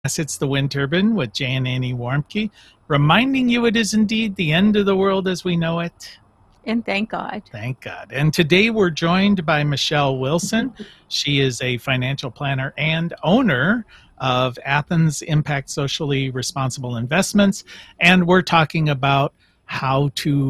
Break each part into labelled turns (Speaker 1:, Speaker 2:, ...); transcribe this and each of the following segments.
Speaker 1: It's the Wind Turbine with Jay and Annie Warmke, reminding you it is indeed the end of the world as we know it.
Speaker 2: And thank God.
Speaker 1: Thank God. And today we're joined by Michelle Wilson. She is a financial planner and owner of Athens Impact Socially Responsible Investments. And we're talking about how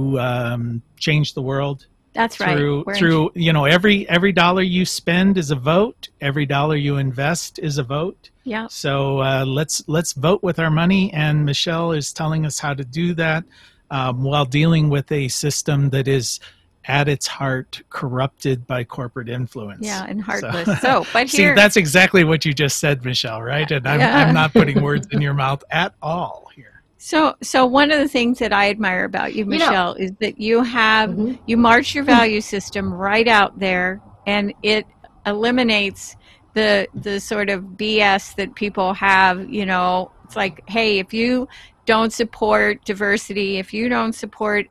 Speaker 1: to change the world.
Speaker 2: That's right.
Speaker 1: Through every dollar you spend is a vote. Every dollar you invest is a vote.
Speaker 2: Yeah.
Speaker 1: So let's vote with our money. And Michelle is telling us how to do that while dealing with a system that is at its heart corrupted by corporate influence.
Speaker 2: Yeah, and heartless. But
Speaker 1: see,
Speaker 2: here,
Speaker 1: that's exactly what you just said, Michelle, right? And I'm not putting words in your mouth at all here.
Speaker 2: So one of the things that I admire about you, Michelle, is that you have you march your value system right out there, and it eliminates the sort of BS that people have. It's like, hey, if you don't support diversity, if you don't support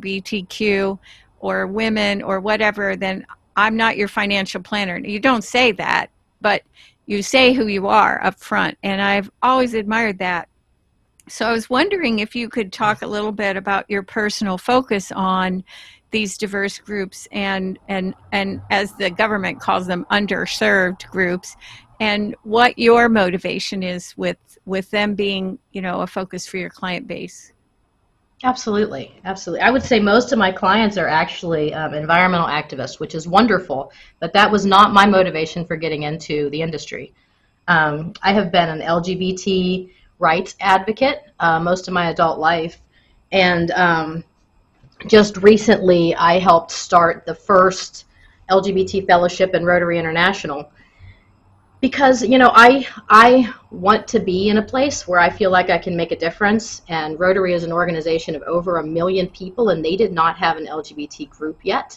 Speaker 2: LGBTQ or women or whatever, then I'm not your financial planner. You don't say that, but you say who you are up front, and I've always admired that. So I was wondering if you could talk a little bit about your personal focus on these diverse groups and as the government calls them, underserved groups, and what your motivation is with them being, a focus for your client base.
Speaker 3: Absolutely. I would say most of my clients are actually environmental activists, which is wonderful, but that was not my motivation for getting into the industry. I have been an LGBT rights advocate most of my adult life, and just recently I helped start the first LGBT fellowship in Rotary International because I want to be in a place where I feel like I can make a difference, and Rotary is an organization of over 1 million people, and they did not have an LGBT group yet.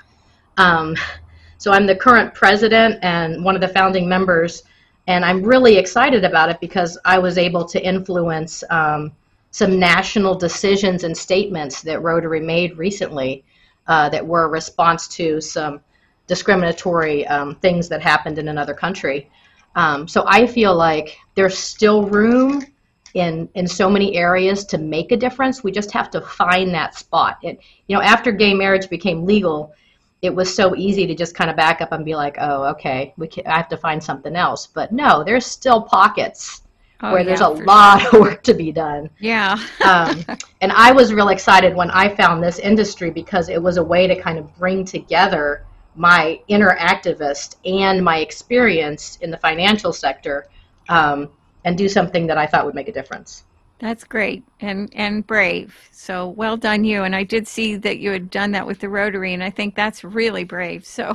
Speaker 3: So I'm the current president and one of the founding members. And I'm really excited about it because I was able to influence some national decisions and statements that Rotary made recently that were a response to some discriminatory things that happened in another country. So I feel like there's still room in so many areas to make a difference. We just have to find that spot. After gay marriage became legal, it was so easy to just kind of back up and be like, oh, okay, I have to find something else. But no, there's still pockets where there's a lot of work to be done.
Speaker 2: Yeah.
Speaker 3: And I was real excited when I found this industry because it was a way to kind of bring together my inner activist and my experience in the financial sector and do something that I thought would make a difference.
Speaker 2: That's great and brave. So well done you. And I did see that you had done that with the Rotary, and I think that's really brave. So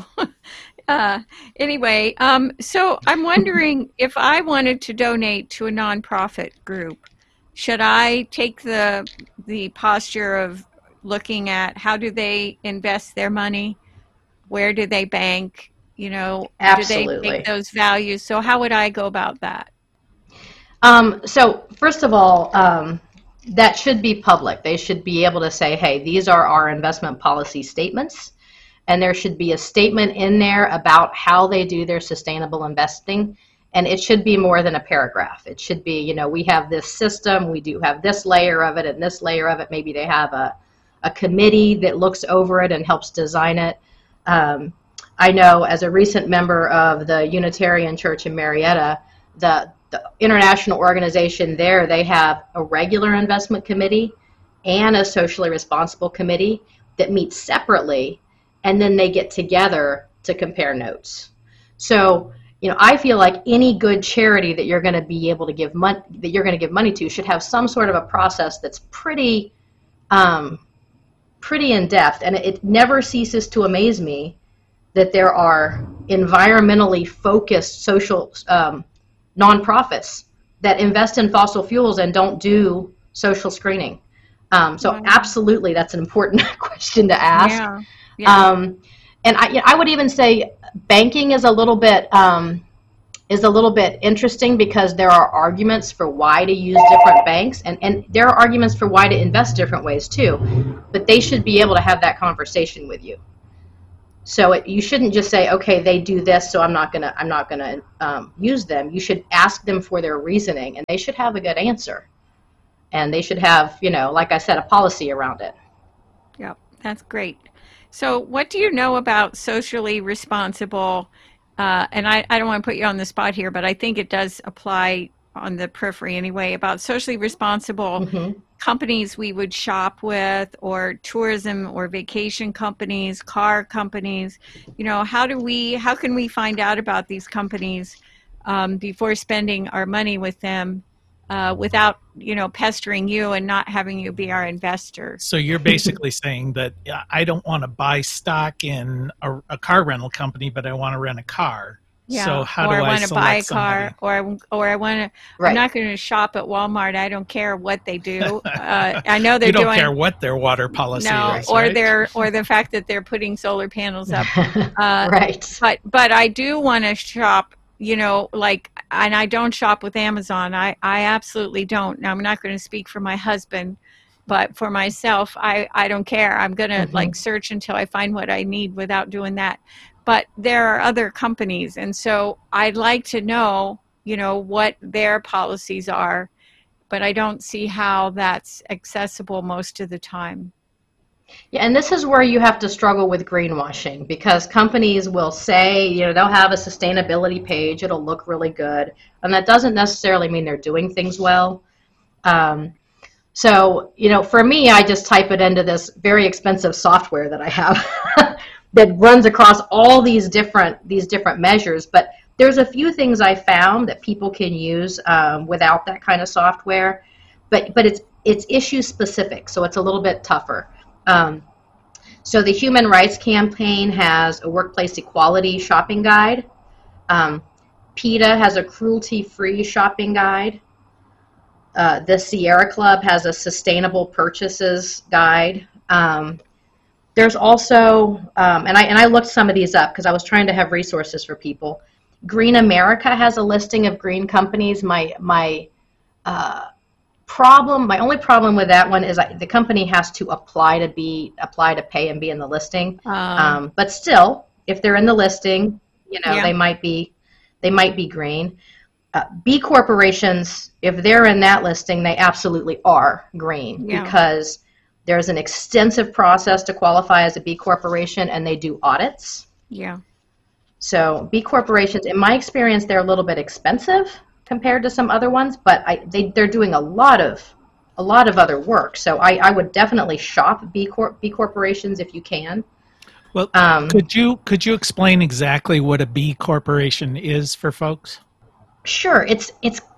Speaker 2: anyway, so I'm wondering if I wanted to donate to a nonprofit group, should I take the posture of looking at how do they invest their money? Where do they bank?
Speaker 3: Absolutely.
Speaker 2: Do they take those values? So how would I go about that?
Speaker 3: So first of all, that should be public. They should be able to say, hey, these are our investment policy statements, and there should be a statement in there about how they do their sustainable investing, and it should be more than a paragraph. It should be, we have this system, we do have this layer of it and this layer of it. Maybe they have a committee that looks over it and helps design it. I know as a recent member of the Unitarian Church in Marietta, the international organization there, they have a regular investment committee and a socially responsible committee that meet separately, and then they get together to compare notes. So, I feel like any good charity that you're going to be able to give money to should have some sort of a process that's pretty in depth, and it never ceases to amaze me that there are environmentally focused social nonprofits that invest in fossil fuels and don't do social screening. So absolutely, that's an important question to ask. Yeah. And I would even say banking is a little bit interesting because there are arguments for why to use different banks, and there are arguments for why to invest different ways too. But they should be able to have that conversation with you. So you shouldn't just say, okay, they do this, so I'm not gonna use them. You should ask them for their reasoning, and they should have a good answer, and they should have, like I said, a policy around it.
Speaker 2: Yep, that's great. So what do you know about socially responsible, and I don't want to put you on the spot here, but I think it does apply on the periphery anyway, about socially responsible companies we would shop with, or tourism or vacation companies, car companies. How can we find out about these companies before spending our money with them without pestering you and not having you be our investor?
Speaker 1: So you're basically saying that I don't want to buy stock in a car rental company, but I want to rent a car.
Speaker 2: Yeah.
Speaker 1: So how do I
Speaker 2: want to buy a
Speaker 1: somebody?
Speaker 2: car, or I want to.
Speaker 3: Right.
Speaker 2: I'm not going to shop at Walmart. I don't care what they do. I know they're
Speaker 1: you don't
Speaker 2: doing.
Speaker 1: care what their water policy is,
Speaker 2: or
Speaker 1: right?
Speaker 2: or the fact that they're putting solar panels up.
Speaker 3: Right.
Speaker 2: But I do want to shop. And I don't shop with Amazon. I absolutely don't. Now, I'm not going to speak for my husband, but for myself, I don't care. I'm going to search until I find what I need without doing that. But there are other companies, and so I'd like to know, what their policies are, but I don't see how that's accessible most of the time.
Speaker 3: Yeah, and this is where you have to struggle with greenwashing, because companies will say, they'll have a sustainability page, it'll look really good, and that doesn't necessarily mean they're doing things well. So, for me, I just type it into this very expensive software that I have that runs across all these different measures. But there's a few things I found that people can use without that kind of software, but it's issue specific, so it's a little bit tougher. So the Human Rights Campaign has a workplace equality shopping guide. PETA has a cruelty-free shopping guide. The Sierra Club has a sustainable purchases guide. There's also, and I looked some of these up because I was trying to have resources for people. Green America has a listing of green companies. My only problem with that one is the company has to apply to pay and be in the listing. But still, if they're in the listing, they might be green. B corporations, if they're in that listing, they absolutely are green, because there's an extensive process to qualify as a B corporation, and they do audits.
Speaker 2: Yeah.
Speaker 3: So B corporations, in my experience, they're a little bit expensive compared to some other ones, but they're doing a lot of other work. So I would definitely shop B corporations if you can.
Speaker 1: Well, could you explain exactly what a B corporation is for folks?
Speaker 3: Sure. It's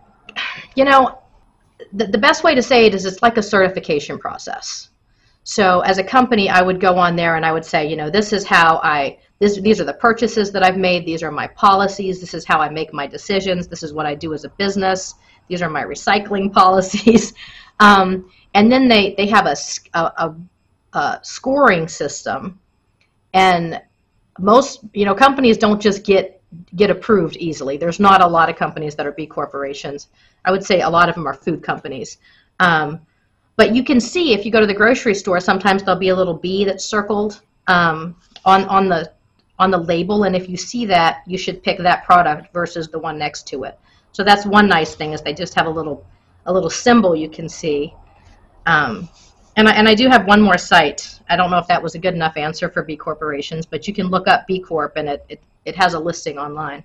Speaker 3: the best way to say it is it's like a certification process. So as a company, I would go on there and I would say, this is how these are the purchases that I've made. These are my policies. This is how I make my decisions. This is what I do as a business. These are my recycling policies. And then they have a scoring system. And most, companies don't just get approved easily. There's not a lot of companies that are B corporations. I would say a lot of them are food companies. But you can see if you go to the grocery store, sometimes there'll be a little B that's circled on the label, and if you see that, you should pick that product versus the one next to it. So that's one nice thing, is they just have a little symbol you can see. And I do have one more site. I don't know if that was a good enough answer for B corporations, but you can look up B Corp, and it has a listing online.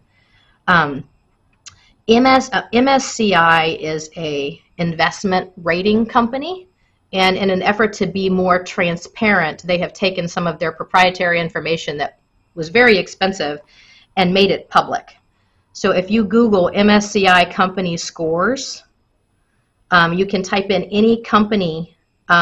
Speaker 3: MSCI is a investment rating company, and in an effort to be more transparent, they have taken some of their proprietary information that was very expensive and made it public. So if you Google MSCI company scores, you can type in any company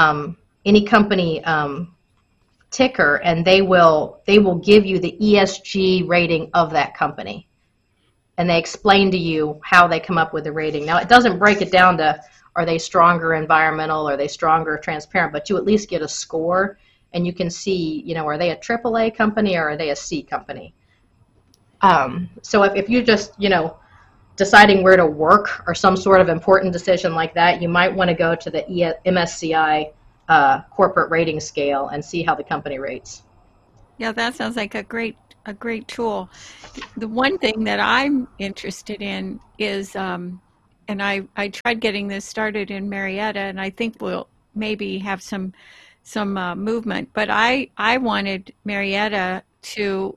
Speaker 3: ticker, and they will give you the ESG rating of that company. And they explain to you how they come up with the rating. Now, it doesn't break it down to, are they stronger environmental, are they stronger transparent, but you at least get a score, and you can see, are they a AAA company or are they a C company? So if you're just, deciding where to work or some sort of important decision like that, you might want to go to the MSCI corporate rating scale and see how the company rates.
Speaker 2: Yeah, that sounds like a great tool. The one thing that I'm interested in is, and I tried getting this started in Marietta, and I think we'll maybe have some movement. But I wanted Marietta to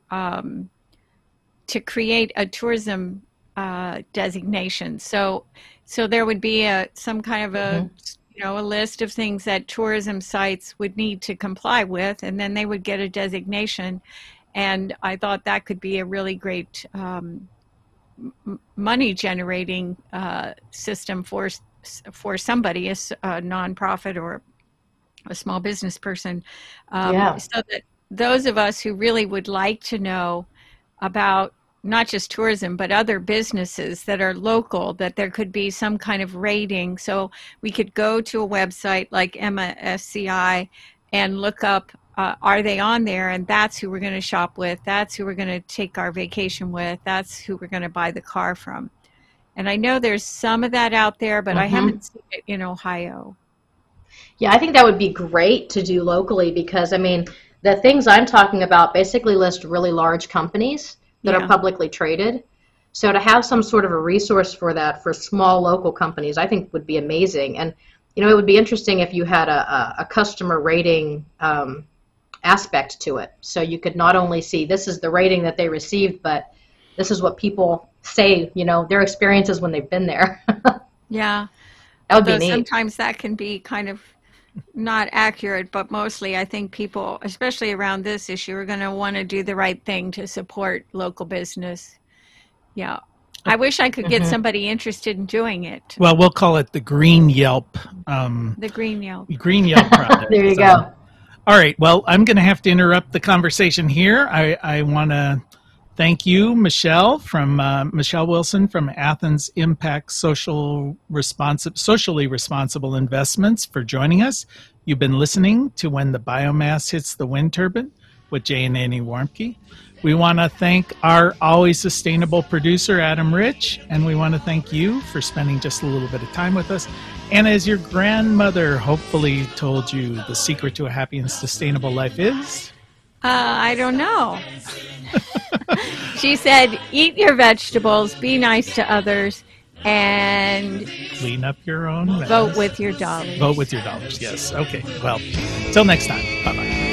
Speaker 2: create a tourism designation. So there would be some kind of a a list of things that tourism sites would need to comply with, and then they would get a designation. And I thought that could be a really great money generating system for somebody, a nonprofit or a small business person, so that those of us who really would like to know about not just tourism, but other businesses that are local, that there could be some kind of rating. So we could go to a website like MSCI and look up, are they on there? And that's who we're going to shop with. That's who we're going to take our vacation with. That's who we're going to buy the car from. And I know there's some of that out there, but I haven't seen it in Ohio.
Speaker 3: Yeah, I think that would be great to do locally, because, I mean, the things I'm talking about basically list really large companies that are publicly traded. So to have some sort of a resource for that for small local companies, I think would be amazing. And, it would be interesting if you had a customer rating aspect to it. So you could not only see this is the rating that they received, but this is what people say, their experiences when they've been there.
Speaker 2: Yeah.
Speaker 3: That would be neat.
Speaker 2: Sometimes that can be kind of not accurate, but mostly I think people, especially around this issue, are going to want to do the right thing to support local business. Yeah. I wish I could get somebody interested in doing it.
Speaker 1: Well, we'll call it the Green Yelp.
Speaker 2: The Green Yelp.
Speaker 1: Green Yelp project.
Speaker 3: There you go.
Speaker 1: All right. Well, I'm going to have to interrupt the conversation here. I want to thank you, Michelle Wilson from Athens Impact Socially Responsible Investments, for joining us. You've been listening to When the Biomass Hits the Wind Turbine with Jay and Annie Warmke. We want to thank our always sustainable producer, Adam Rich, and we want to thank you for spending just a little bit of time with us. And as your grandmother hopefully told you, the secret to a happy and sustainable life is?
Speaker 2: I don't know. She said, eat your vegetables, be nice to others, and
Speaker 1: clean up your own mess.
Speaker 2: Vote with your dollars.
Speaker 1: Vote with your dollars, yes. Okay, well, till next time. Bye-bye.